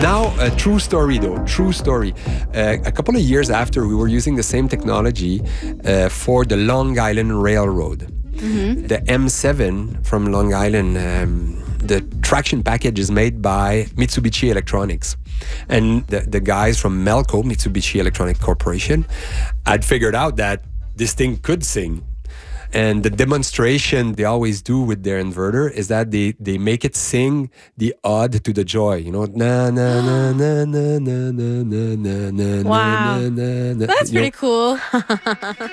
Now, a true story though, true story. A couple of years after, we were using the same technology for the Long Island Railroad. The M7 from Long Island, the traction package is made by Mitsubishi Electronics. And the guys from Melco, Mitsubishi Electronic Corporation, had figured out that this thing could sing. And the demonstration they always do with their inverter is that they make it sing the ode to the joy. You know, na na na na na na na na na. Wow. na, na, na. That's You know, pretty cool.